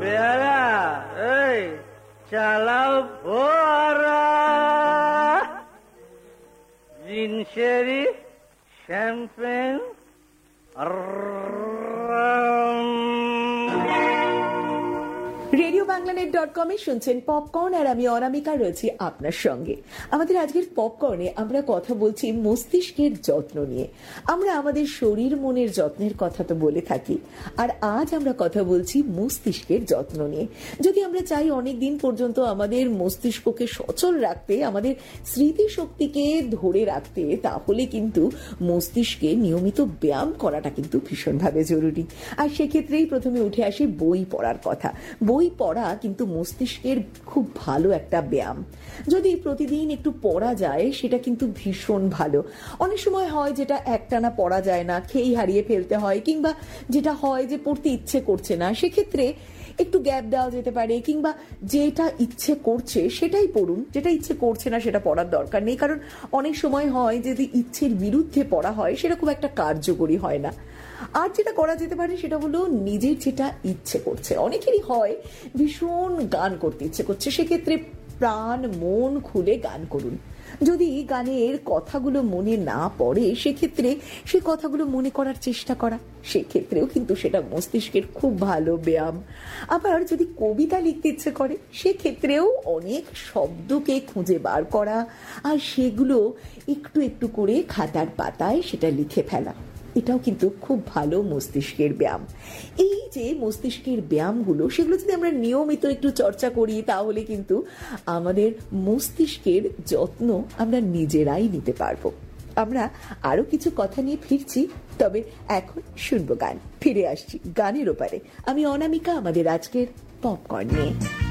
বেয়ারা এই চালাও ফোয়ারা, জিনসেরি শ্যাম্পেন RadioBanglaNet.com-এ শুনছেন পপকর্ন, আর আমি অনামিকা রয়েছি আপনার সঙ্গে। আমাদের আজকের পপকর্নে আমরা কথা বলছি মস্তিষ্কের যত্ন নিয়ে। আমরা আমাদের শরীর মনের যত্নের কথা তো বলে থাকি, আর আজ আমরা কথা বলছি মস্তিষ্কের যত্ন নিয়ে। যদি আমরা চাই অনেক দিন পর্যন্ত আমাদের মস্তিষ্ককে সচল রাখতে, আমাদের স্মৃতিশক্তিকে ধরে রাখতে, তাহলে কিন্তু মস্তিষ্কে নিয়মিত ব্যায়াম করাটা কিন্তু ভীষণভাবে জরুরি। আর সেক্ষেত্রেই প্রথমে উঠে আসে বই পড়ার কথা। বই পড়া কিন্তু মস্তিষ্কের খুব ভালো একটা ব্যায়াম। যদি প্রতিদিন একটু পড়া যায় সেটা কিন্তু ভীষণ ভালো। অনেক সময় হয় যেটা একটানা পড়া যায় না, খেয়েই হারিয়ে ফেলতে হয়, কিংবা যেটা হয় যে পড়তে ইচ্ছে করছে না, সেক্ষেত্রে একটু গ্যাপ দেওয়া যেতে পারে, কিংবা যেটা ইচ্ছে করছে সেটাই পড়ুন, যেটা ইচ্ছে করছে না সেটা পড়ার দরকার নেই। কারণ অনেক সময় হয় যদি ইচ্ছের বিরুদ্ধে পড়া হয় সেটা খুব একটা কার্যকরী হয় না। আর যেটা করা যেতে পারে সেটা হলো নিজের যেটা ইচ্ছে করছে। অনেকেরই হয় ভীষণ গান করতে ইচ্ছে করছে, সেক্ষেত্রে প্রাণ মন খুলে গান করুন। যদি গানের কথাগুলো মনে না পড়ে সেক্ষেত্রে সেই কথাগুলো মনে করার চেষ্টা করা, সেক্ষেত্রেও কিন্তু সেটা মস্তিষ্কের খুব ভালো ব্যায়াম। আবার যদি কবিতা লিখতে ইচ্ছে করে সেক্ষেত্রেও অনেক শব্দকে খুঁজে বার করা আর সেগুলো একটু একটু করে খাতার পাতায় সেটা লিখে ফেলা, এটাও কিন্তু খুব ভালো মস্তিষ্কের ব্যায়াম। এই যে মস্তিষ্কের ব্যায়ামগুলো, সেগুলো যদি আমরা নিয়মিত একটু চর্চা করি তাহলে কিন্তু আমাদের মস্তিষ্কের যত্ন আমরা নিজেরাই নিতে পারবো। আমরা আরো কিছু কথা নিয়ে ফিরছি, তবে এখন শুনবো গান। ফিরে আসছি গানের ওপারে। আমি অনামিকা, আমাদের আজকের পপকর্ন নিয়ে।